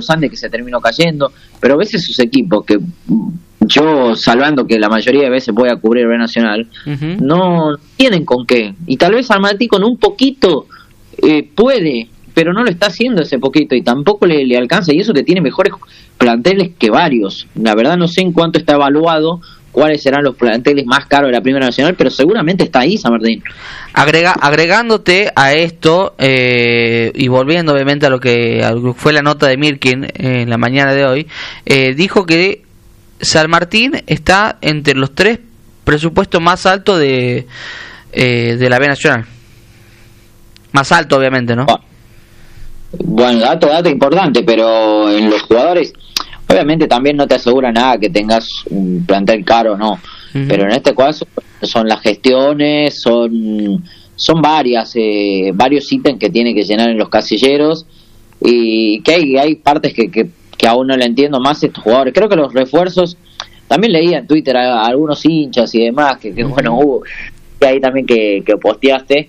los Andes que se terminó cayendo, pero a veces sus equipos que yo, salvando que la mayoría de veces voy a cubrir B Nacional, no tienen con qué, y tal vez San Martín con un poquito puede, pero no lo está haciendo ese poquito y tampoco le alcanza, y eso que tiene mejores planteles que varios. La verdad no sé en cuánto está evaluado, cuáles serán los planteles más caros de la Primera Nacional, pero seguramente está ahí San Martín. Agregándote a esto, y volviendo obviamente a lo que fue la nota de Mirkin en la mañana de hoy, dijo que San Martín está entre los 3 presupuestos más altos de la B Nacional. Más alto, obviamente, ¿no? Bueno, dato importante, pero en los jugadores, obviamente también no te asegura nada que tengas un plantel caro, no. Pero en este caso son las gestiones, son varios ítems que tiene que llenar en los casilleros, y que hay partes que aún no le entiendo más a estos jugadores. Creo que los refuerzos, también leía en Twitter a algunos hinchas y demás, que bueno, hubo que ahí también que posteaste,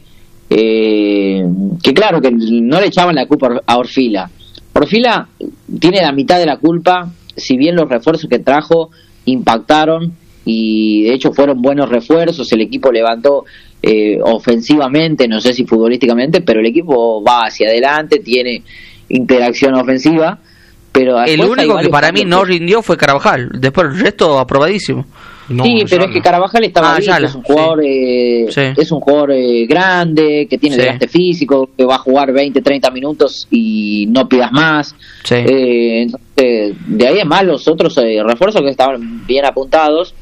que claro, que no le echaban la culpa a Orfila. Orfila tiene la mitad de la culpa, si bien los refuerzos que trajo impactaron, y de hecho fueron buenos refuerzos, el equipo levantó ofensivamente, no sé si futbolísticamente, pero el equipo va hacia adelante, tiene interacción ofensiva, pero el único que para mí no rindió fue Carvajal, después el resto aprobadísimo. No, sí, pero es que Carvajal estaba bien, es un jugador, es un jugador grande, que tiene desgaste físico, que va a jugar 20-30 minutos y no pidas más. Entonces, de ahí es más los otros refuerzos que estaban bien apuntados,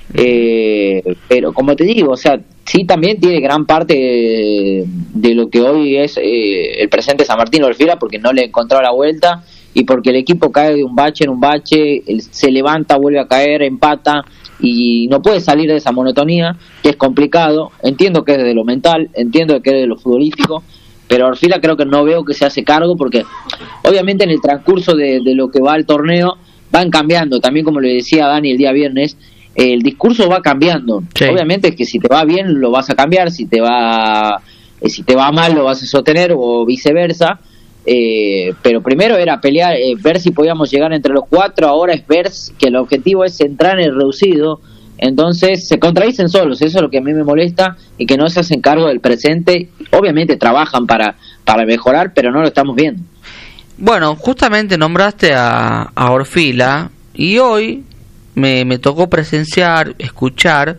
pero como te digo, o sea, sí también tiene gran parte de lo que hoy es el presente San Martín Orfila, porque no le encontró la vuelta y porque el equipo cae de un bache en un bache, se levanta, vuelve a caer, empata, y no puede salir de esa monotonía, que es complicado. Entiendo que es de lo mental, entiendo que es de lo futbolístico, pero Orfila creo que no veo que se hace cargo, porque obviamente en el transcurso de lo que va al torneo van cambiando, también como le decía a Dani el día viernes, el discurso va cambiando. Obviamente es que si te va bien lo vas a cambiar, si te va mal lo vas a sostener, o viceversa. Pero primero era pelear, ver si podíamos llegar entre los 4, ahora es ver que el objetivo es entrar en el reducido, entonces se contradicen solos, eso es lo que a mí me molesta, y que no se hacen cargo del presente. Obviamente trabajan para mejorar, pero no lo estamos viendo. Bueno, justamente nombraste a Orfila, y hoy me tocó presenciar, escuchar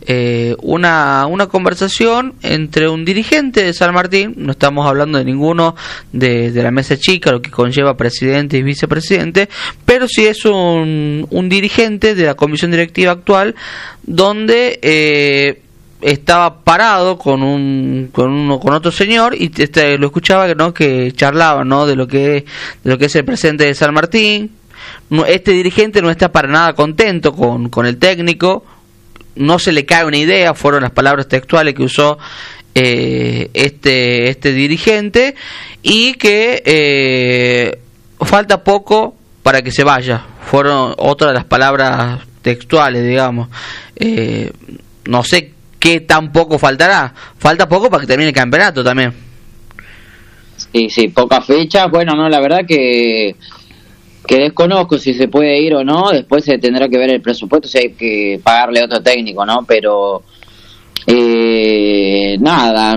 una conversación entre un dirigente de San Martín. No estamos hablando de ninguno de la mesa chica, lo que conlleva presidente y vicepresidente, pero sí es un dirigente de la comisión directiva actual, donde estaba parado con otro señor, y lo escuchaba, ¿no?, que charlaba, ¿no?, de lo que es el presidente de San Martín. Este dirigente no está para nada contento con el técnico, no se le cae una idea, fueron las palabras textuales que usó este dirigente, y que falta poco para que se vaya, fueron otras de las palabras textuales, digamos. No sé qué tan poco faltará, falta poco para que termine el campeonato también. Sí, pocas fechas. Bueno, no, la verdad que desconozco si se puede ir o no. Después se tendrá que ver el presupuesto, si hay que pagarle a otro técnico, ¿no? Pero nada,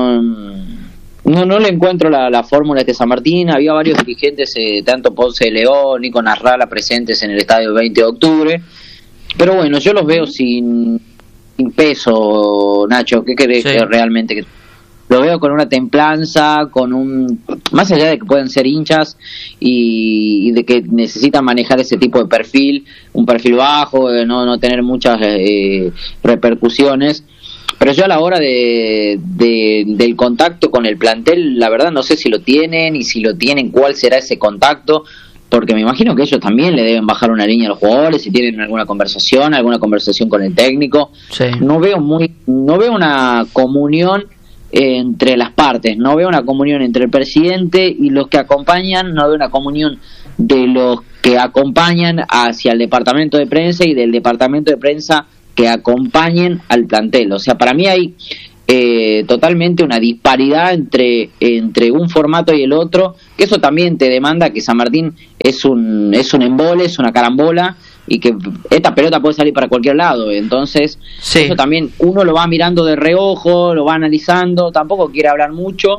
no le encuentro la fórmula a este San Martín. Había varios dirigentes, tanto Ponce de León, Nico Narrala, presentes en el estadio el 20 de octubre. Pero bueno, yo los veo sin peso, Nacho. ¿Qué querés que realmente? Que lo veo con una templanza, más allá de que pueden ser hinchas y de que necesitan manejar ese tipo de perfil, un perfil bajo, no tener muchas repercusiones. Pero yo a la hora del contacto con el plantel, la verdad no sé si lo tienen, y si lo tienen, cuál será ese contacto, porque me imagino que ellos también le deben bajar una línea a los jugadores, si tienen alguna conversación con el técnico. No veo una comunión entre las partes, no veo una comunión entre el presidente y los que acompañan, no veo una comunión de los que acompañan hacia el departamento de prensa y del departamento de prensa que acompañen al plantel. O sea, para mí hay totalmente una disparidad entre un formato y el otro, que eso también te demanda que San Martín es un embole, es una carambola, y que esta pelota puede salir para cualquier lado. Entonces eso también uno lo va mirando de reojo, lo va analizando, tampoco quiere hablar mucho,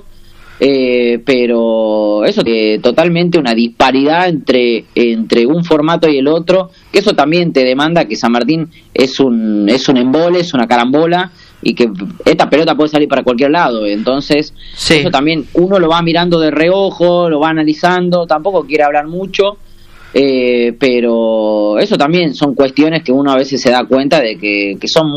pero eso totalmente una disparidad entre un formato y el otro, que eso también te demanda que San Martín es un embole, es una carambola, y que esta pelota puede salir para cualquier lado. Entonces eso también uno lo va mirando de reojo, lo va analizando, tampoco quiere hablar mucho, pero eso también son cuestiones que uno a veces se da cuenta de que son